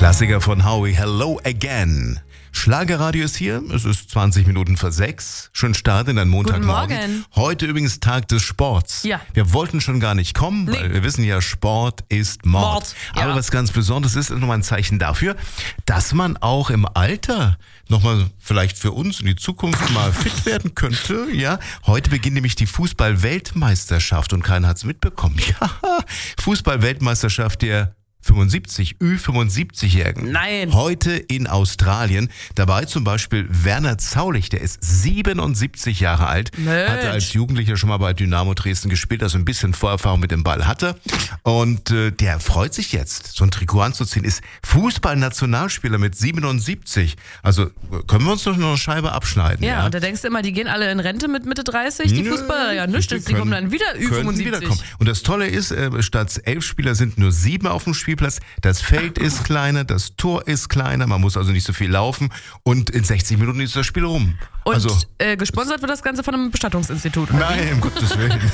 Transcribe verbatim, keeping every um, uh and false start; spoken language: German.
Klassiker von Howie, Hello Again. Schlagerradio ist hier, es ist zwanzig Minuten vor sechs. Schönen Start in den Montagmorgen. Guten Morgen. Heute übrigens Tag des Sports. Ja. Wir wollten schon gar nicht kommen, Nee. weil wir wissen ja, Sport ist Mord. Mord, ja. Aber was ganz Besonderes ist, ist nochmal ein Zeichen dafür, dass man auch im Alter nochmal vielleicht für uns in die Zukunft mal fit werden könnte. Ja, heute beginnt nämlich die Fußball-Weltmeisterschaft und keiner hat's mitbekommen. Ja, Fußball-Weltmeisterschaft der fünfundsiebzig, Ü fünfundsiebzig-Jährigen. Nein. Heute in Australien. Dabei zum Beispiel Werner Zaulich, der ist siebenundsiebzig Jahre alt. Mensch. Hatte als Jugendlicher schon mal bei Dynamo Dresden gespielt, also ein bisschen Vorerfahrung mit dem Ball hatte. Und äh, der freut sich jetzt, so ein Trikot anzuziehen. Ist Fußballnationalspieler mit siebenundsiebzig. Also können wir uns doch noch eine Scheibe abschneiden. Ja, Ja, und da denkst du immer, die gehen alle in Rente mit Mitte dreißig, die Nö, Fußballer. Ja, nichts, die, können- kommen dann wieder Ü könnten fünfundsiebzig. wiederkommen. Und das Tolle ist, äh, statt elf Spieler sind nur sieben auf dem Spielplatz. Das Feld ist kleiner, das Tor ist kleiner, man muss also nicht so viel laufen. Und in sechzig Minuten ist das Spiel rum. Und also, äh, gesponsert wird das Ganze von einem Bestattungsinstitut. oder wie? nein, um Gottes Willen.